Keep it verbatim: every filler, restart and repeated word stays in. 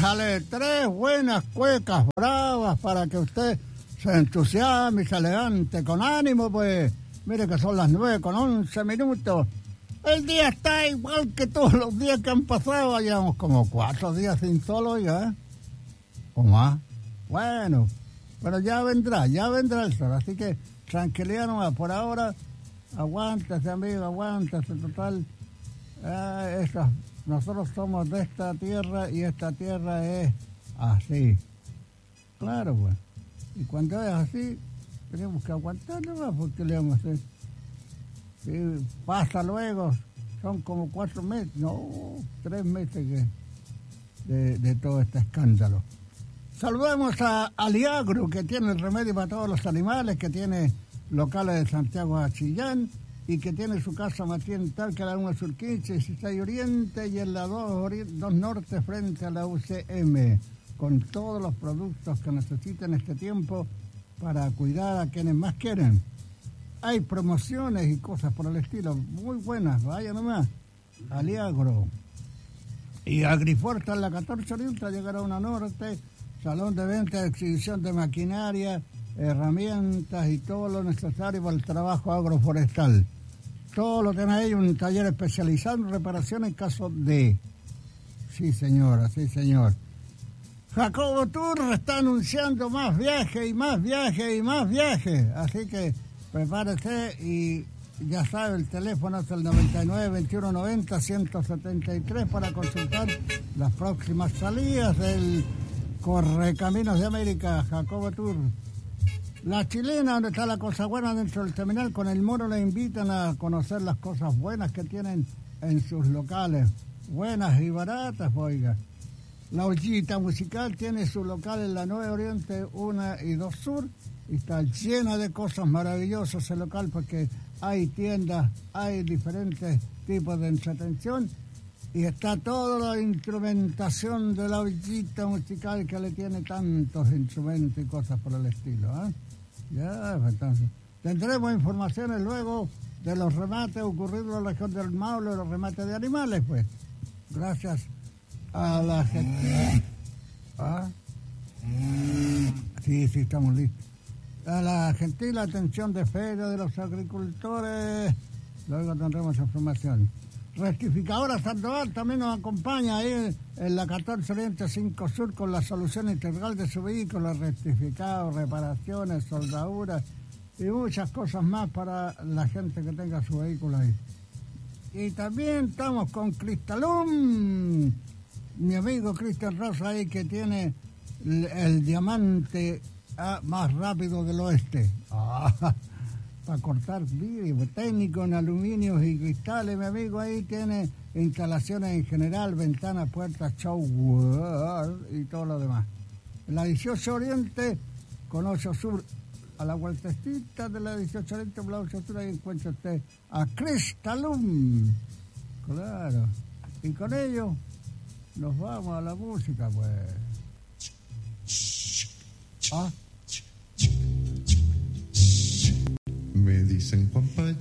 Déjale tres buenas cuecas bravas para que usted se entusiasme y se levante con ánimo, pues. Mire que son las nueve con once minutos. El día está igual que todos los días que han pasado. Llevamos como cuatro días sin sol ya, ¿eh? ¿O más? Bueno, pero ya vendrá, ya vendrá el sol. Así que tranquilidad nomás. Por ahora, aguántese, amigo, aguántese, total. Eh, esa, nosotros somos de esta tierra y esta tierra es así. Claro, pues. Y cuando es así, tenemos que aguantar nomás, porque le vamos a hacer. Si pasa luego, son como cuatro meses, no, tres meses que de, de todo este escándalo. Saludamos a Aliagro, que tiene el remedio para todos los animales, que tiene locales de Santiago a Chillán y que tiene su casa Matías en Talca, la uno Sur quince, dieciséis Oriente y en la dos Norte frente a la U C M, con todos los productos que necesiten este tiempo para cuidar a quienes más quieren. Hay promociones y cosas por el estilo, muy buenas, vaya nomás. Aliagro. Y Agrifuerza en la catorce Oriente, llegará a una Norte, salón de venta y exhibición de maquinaria, herramientas y todo lo necesario para el trabajo agroforestal. Todo lo tiene ahí, un taller especializado en reparación en caso de... Sí, señora, sí, señor. Jacobo Tour está anunciando más viajes y más viajes y más viajes. Así que prepárese y ya sabe, el teléfono es el noventa y nueve, veintiuno noventa, ciento setenta y tres para consultar las próximas salidas del Correcaminos de América, Jacobo Tour. La Chilena, donde está la cosa buena dentro del terminal, con el Moro le invitan a conocer las cosas buenas que tienen en sus locales. Buenas y baratas, oiga. La Ollita Musical tiene su local en la nueve Oriente uno y dos Sur y está llena de cosas maravillosas el local porque hay tiendas, hay diferentes tipos de entretención y está toda la instrumentación de la Ollita Musical que le tiene tantos instrumentos y cosas por el estilo, ¿eh? Ya, entonces, tendremos informaciones luego de los remates ocurridos en la región del Maule, los remates de animales, pues. Gracias a la gente. ¿Ah? Sí, sí, estamos listos. A la gentil atención de Feria de los Agricultores, luego tendremos información. Rectificadora Sandoval también nos acompaña ahí en la catorce Oriente cinco Sur con la solución integral de su vehículo, rectificados, reparaciones, soldaduras y muchas cosas más para la gente que tenga su vehículo ahí. Y también estamos con Cristalum, mi amigo Cristian Rosa ahí que tiene el, el diamante ah, más rápido del oeste. Ah, para cortar vidrio, técnico en aluminios y cristales, mi amigo ahí tiene instalaciones en general, ventanas, puertas, show y todo lo demás. En la dieciocho Oriente, con ocho Sur, a la vueltecita de la dieciocho Oriente, por la ocho Sur, ahí encuentra usted a Cristalum. Claro. Y con ello nos vamos a la música, pues. ¿Ah? Me dicen Juan Pay.